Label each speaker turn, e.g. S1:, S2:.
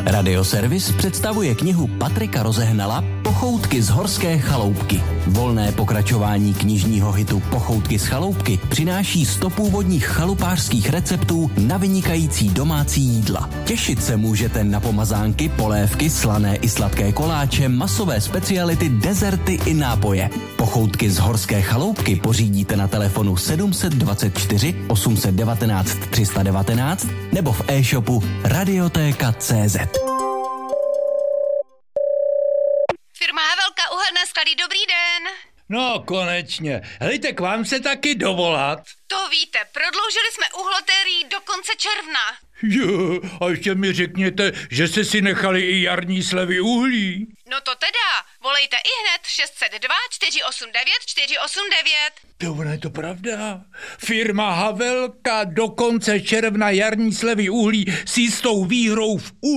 S1: Radioservis představuje knihu Patrika Rozehnala Pochoutky z horské chaloupky. Volné pokračování knižního hitu Pochoutky z chaloupky přináší 100 původních chalupářských receptů na vynikající domácí jídla. Těšit se můžete na pomazánky, polévky, slané i sladké koláče, masové speciality, dezerty i nápoje. Pochoutky z horské chaloupky pořídíte na telefonu 724 819 319 nebo v e-shopu Radiotéka.cz.
S2: Firma Havelka Uhelné sklady, dobrý den.
S3: No, konečně. Helejte, k vám se taky dovolat.
S2: To víte, prodloužili jsme uhlotérii do konce června.
S3: Jo, a ještě mi řekněte, že jste si nechali i jarní slevy uhlí.
S2: No to teda, volejte ihned 602 489 489.
S3: To ono je to pravda. Firma Havelka do konce června jarní slevy uhlí s jistou výhrou v